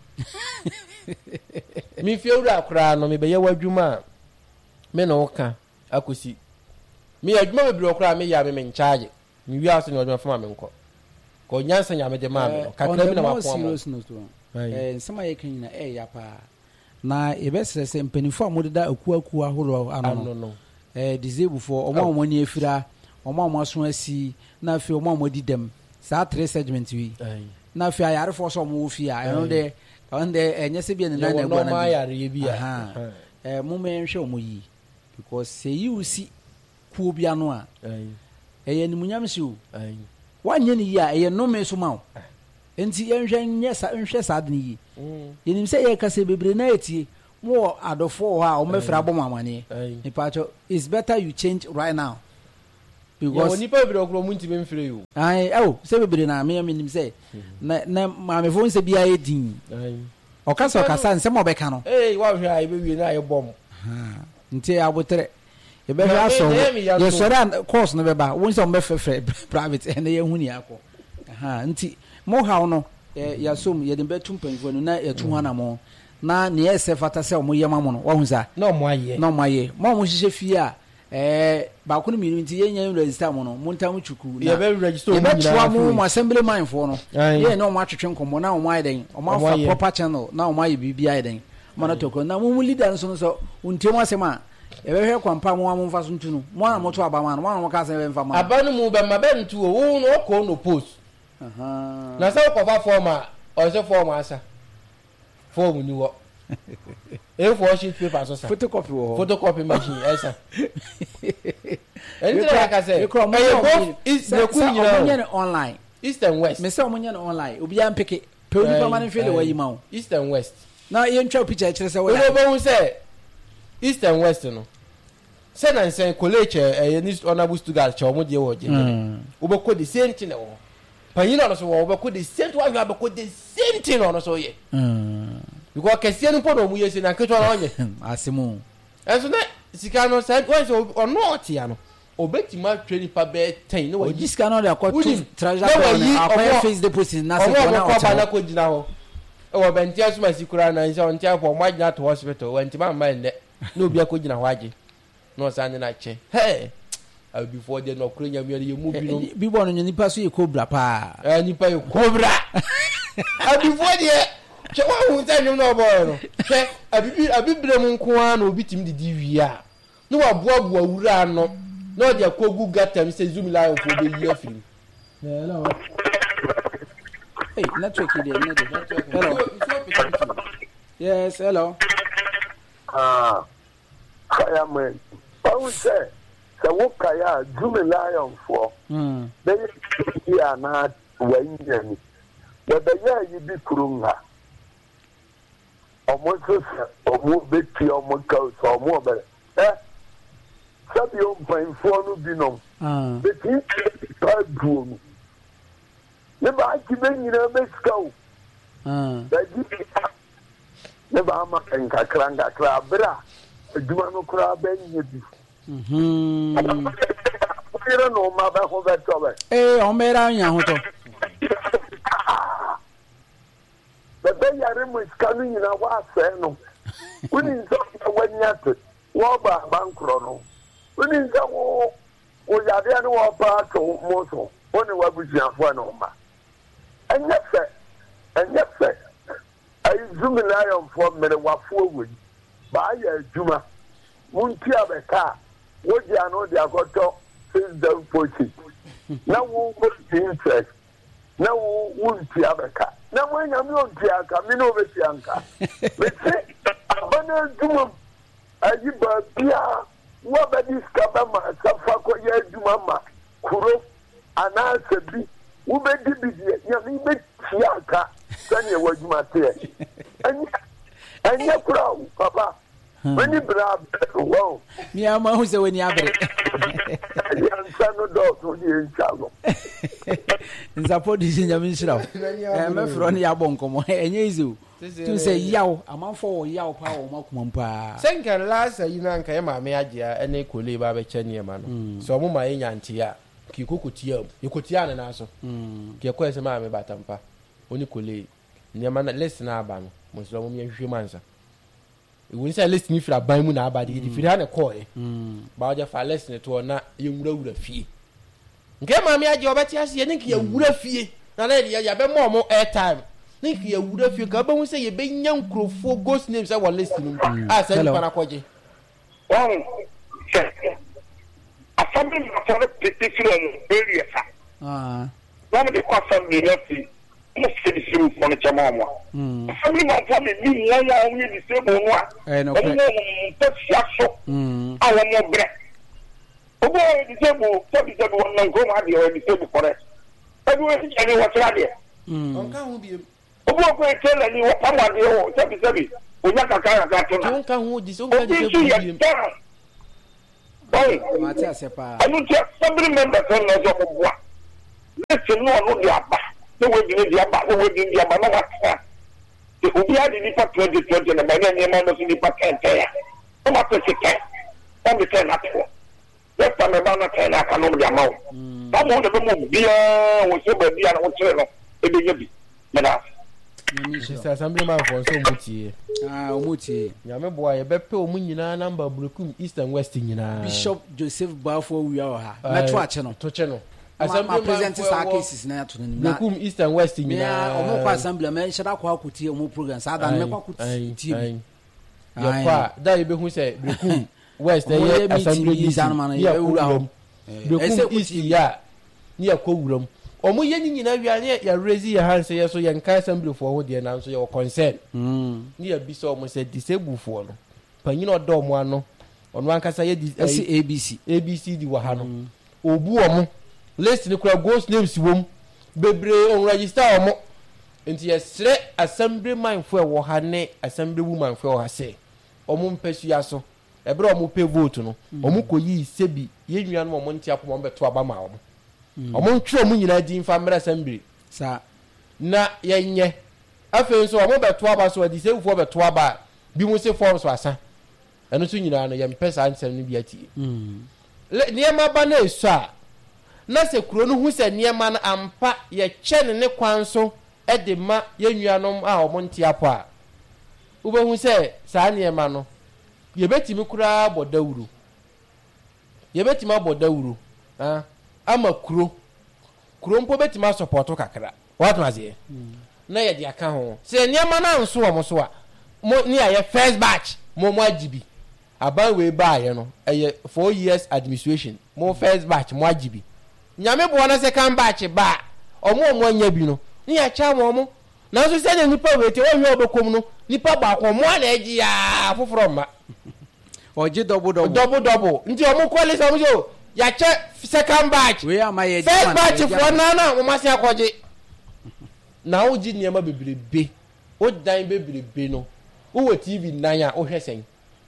mi fi ewura akura no me be ye wadwuma me no ka akosi mi adwuma be bi okura me ya me me charge mi wi aso ne adwuma fama me nko ko nyansa nya me de ma me no kakra mi na ma po mo eh nsema ye kan na eh ya pa na e be sese mpanifo amodeda aku aku ahoro ano no eh disable for omo omo ni efira omo omo so asi na fi omo omo di dem sa three segment wi na fi ayare fo so omo wo fi a eno de on the enye se bia ne na na gwa na ma yare bia eh mo me nhwe omo yi because say you see ku bia no a eh ye ni munyam si o wanye ni ya eh no me so ma o enti yenhwe nye sa nhwe sa de yi yenim se ye kase bebre na etie mo adofo ha o mefra bom amane nipa cho it's better you change right now because you nipa bebre okro munti be mfire you ai oh se bebre na me menim se na na ma me fon se bia edin o kasa o kasa nse mo beka no eh wa hwe ai be wi na ye bom ha nti abotre ye be hwe aso ye sore course no be ba won se o mefefre private ene ye huni akọ ha nti mo ha no ya som ye de betum panfo no na ye tu hana mo na ne ese fata se o mo ye mamu no wo hu sa na mo aye na mo aye mo mo hihye fie a eh ba ko no mi nti ye nya register mo no mo ntam chuku na ye be register mo na mo mo assembly mind fo no ye na mo atwetwe nkomo na mo aye den o ma fa proper channel na mo aye bibia aye den mo na toko na mo mu leader nso no so untie mo asema e be hwe kwampa mo mo mfa so ntunu mo na mo to abama no mo na mo ka se be mfa ma abanu mu be ma be ntu wo no ko no post aha na se ko fa form a o se form asa form ni wo e four sheet paper so sa photocopy wo photocopy machine esa enti la ka se e both is the kunyina online east and west me se o munya online obi am peke pe oni pa man feel we yima o east and west na ye ntwa picture kire se we we bo hu se east and west no se na nsen college eh ni honorable Stuttgart cha omo de wo je wo be ko the same thing wo panyina no so wo be ko the same to wa be ko the same thing no so ye mm because kese no podo mu yesi na ketwa na onye asemu enso na sika no say once o not ya no obetima training pa be ten no o sika no de akọ treasure akọ face deposit na se ko na o ba na ko gina ho e wo benti asuma sikura na nse on tia po mo agina to hospital wenti ma ma nde na obi akọ gina ho age no sa ni na che hey I before they no kro nyam ye mu bi no bi bo no nipa so ye cobra pa eh nipa ye cobra I before they che wa hu ta nyum no boy no che abibi abibre mu nko a na obi tim de di wi a no wa boa boa wura no no de akogu gatam se zoom lion fo be yi afiri hello hey network here network hello yes hello ah kaya man how say se wo kaya zoom lion fo mm be yi ana wa nyani ya be ya yi bi kurunga ọmọ sọsọ ọmọ bẹtì ọmọ kàwùsọ ọmọ ọbẹ ẹ sábì ọmọbìnrin fọnù bínú bẹtì ìtọ́ ẹ̀dùn omi nígbà àti bẹ́ẹ̀ nyina bẹ́ẹ̀ sika o bẹ́ẹ̀ni bíi nígbà àmà nkàkàrà nkàkàrà abẹ́rẹ́ a ẹ̀dùnmá no kura bẹ́ẹ̀ nyẹ bi. ọmọ yẹrẹ ní ọmọ abẹ́ ho bẹ́ẹ̀ tọ́ bẹ́ẹ̀. ee ọmọ yẹrẹ anyà ho tọ́. bebe yare mu skanu nyina wa asɛ no woni nso wani ate wo ba bankro no woni nso wo wo yare ne wo pa to mo so woni wa bujiafo na ma enye fɛ enye fɛ ai zumi lion fo mere wafo woni ba ya adwuma munti abeka wo di ano di akoto six down forty na wo go interest na wo wunti abeka na mo nya mi o ti aka mi no be ti anka be se abana duma ayi ba bia wo ba di skaba ma safa ko ya duma ma kuro ana se bi wo be di bi ya mi be ti aka sani e waduma te anya anya kura papa wani bra wo mi ama hu se wani abre ya nsano do so di nsano nzapo di nya mi nshira eh me fro ne ya bonkomo enye izu tu se yaw amanfo wo yaw pa wo makuma mpa senka last yi na nka ye ma me agea ene kole ba be chanie ma no so mo ma ye nyanti a ki kokotia ye kotia na na so ki ko ese ma me batampa oni kole ne ma na listen na aba no mo so mo me hwehwe mansa we say listen if ra ban mu na aba de di firi ha ne ko e ba oja fa listen to na ye nwura wura fie nke ma me agea obeti ase ye nki ye wura fie na na ya be mo mo airtime nki ye wura fie ka ba hu say ye be nya nkrofo ghost names say wa listen ah say pa na koje oh afami na for the from area sa ah one the question me left mo se di sim for the chama mo mm afami na for me mi nya ya o ni di se mo no a eh no ko mo to sia so mm awo mo bre obo di se mo to di se mo na go ma di o di se mo correct e do e ni wa tra de onka ho bi obo ko tell ni wo pamade ho sebi sebi onya kaka kaka to na onka ho di so onka di bi boy mate asepa anu che family members no so ko boa listen no no di aba no we di di aba no we di di aba na wa the obi adi ni pa twenty twenty na ba ni ma no si ni pa ten ten ya o ma pe se ten o mi ten na to yes pa me ba na ten na ka no di ama o ba mo de mo bia wo se ba bia na wo chere no e be nyabi me na Mister Assemblyman for so mutie. Ah, omutie. Nyame boa ye bepe omu nyina number Brokum East and West nyina. Bishop Joseph Bafo wi ha. Metro ache no. To che no. Assemblyman present sa cases na to ni. Brokum East and West nyina. Me omo kwa assemblyman shada kwa akutie omo program sa da me kwa akutie. Ye kwa da ye be hu say Brokum West ye assembly meeting. Ye wuram. Brokum East ya ni ya ko wuram. Omo ye ni nyina wiane ya raise ya hanse ye so ye nka assembly for ho de na so ye concern mm ni ya bi so omo say disable for no panyin odo omo ano ono ankasa ye A B C A B C di wa ha no obu omo list ni kura ghost names wom bebre on register omo enti ye sre assemblyman for wo ha ne assembly woman for ha say omo mpesu ya so ebre omo pe vote no omo koyi sebi ye nnuan mo ntia po mo beto aba ma omo omo ntwe omo nyina di mfa mra assembly sa na yenye afen so omo beto aba so adi sefo beto aba bi mu se form so asa eno so nyina no ye mpesa ansem no bi ati mm niema ba na esu a na se kuro no hu se niema na ampa ye che ne kwan so e de ma ye nnuanom a omo ntia po a ube hu se sa niema no ye betimi kura bodawuru ye betimi abodawuru ah ama kuro kuro mpo betima support kakra what was here na ye dia ka ho se niema na nso wo so a mo ni aye first batch mo mo agibi aban we ba ye no eye four years administration mo first batch mo agibi nyame bo na second batch ba omo omo anya bi no ni ya cha mo mo na so se ne nipa we te wo hwe obekom no nipa ba ko mo na agi ya foforo ma oje double double double double nti omo kwale so mo jo ya che second batch we am my first batch for na na mo masi akoje na o ji niema bebrebe o dan bebrebe no o wo T V nan ya o hwe sen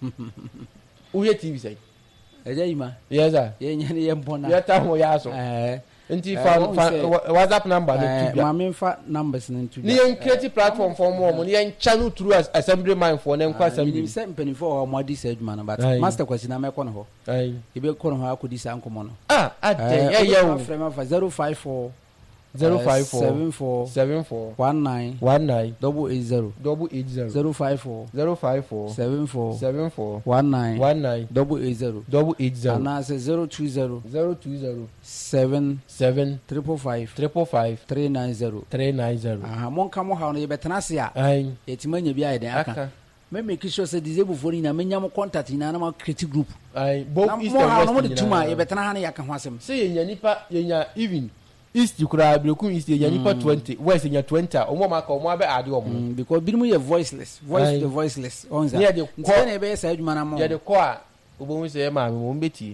o hwe T V sen eja ima yes sir ye nyane ye mbona ya ta ho ya so eh nti fa WhatsApp number no tu ma me fa numbers no tu ni en create platform for mo mo ni en channel through as assemblyman for na kwa assembly ni se mpeni for mo di se adwuma no but master kwasi na me ko no ho ai ibe ko no ho akodi sa nkomo no ah ade ya ya o frame fa zero five four zero five four seven four seven four one nine one nine double eight zero double eight zero zero five four zero five four seven four seven four one nine one nine double eight zero double eight zero and I say zero two zero zero two zero seven seven triple five triple five three nine zero three nine zero aha mon ka mo ha no ye betena se a ai etimanya bi ayi den aka me make sure say disable for ni na menya mo contact ni na na ma create group ai both east and west no mo de tuma ye betena ha na ya ka ho asem say yenya nipa yenya even east kura Brokum east yenya nipa twenty west yenya twenty omo ma ka omo abe ade omo because binimu ye voiceless voice the voiceless onza nti na be say adwuma na mo ye de ko a obo hu say ye ma me mo mbeti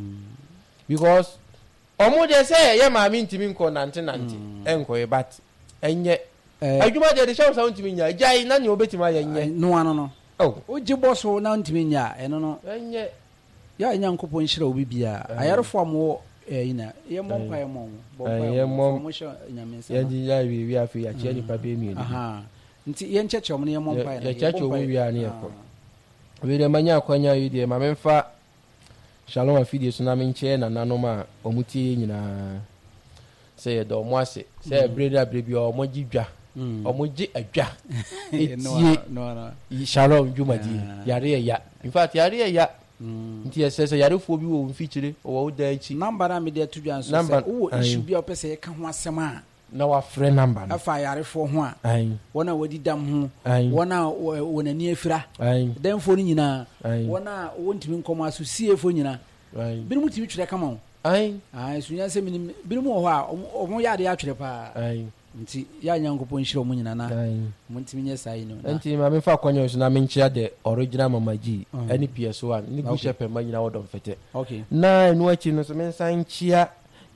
because omo de say ye ma me ntimi nko nante nante enko e but enye adwuma de de show sound ntimi nya jai na ne obeti ma ye nye no ano no oh oji boss na ntimi nya eno no enye ya nya nkopon hira obi bia ayarefo am eh ina ye mom pa ye mom bo pa ye mom mo sho nyamensa ye di ya wi wi afi ya che ni pa be mi ni aha nti ye nchechom ne ye mom pa ye cheche omo wi ani ye ko we de manya akwanya wi de ma memfa shalom afidie so na menche na nanom a omutie nyina se ye do mo ase se breda brebi o mo gidwa o mo gi adwa etie no no shalom jumadi yare ya in fact yare ya nti yesese yarefo bi wo mfikyire o wo dan chi number na me de to dwan so se wo issue bi o pese ye ka ho asem a na wa frɛ number no afa yarefo ho a ai wona wadi dam ho ai wona wonani afira ai dan fo ni nyina wona wontimi nkomo aso siefo nyina ai binimu timi twere kama ho ai ai sunya se minim binimu ho a omo yade ya twere pa ai nti ya nyankopon hiro mo nyina na ai montimi nye sai no nti ma me fa kwanya so na menchia de original mama G N P S one ni gu shepe ma nyina wodom fete okay na enu achi no so men san chia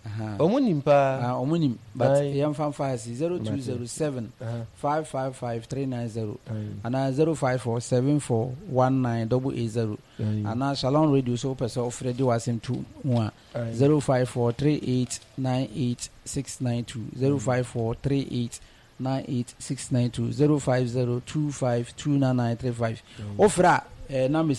ɔmo nim paa ɔmo nim but yɛmfa mfa ase zero two zero seven five five five three nine zero anaa zero five four seven four one nine double eight zero anaa Shalom Radio so wopɛ sɛ wofrɛ de wasɛm to mu a zero five four three eight nine eight six nine two zero five four three eight nine eight six nine two zero five zero two five two nine nine three five wofrɛ a na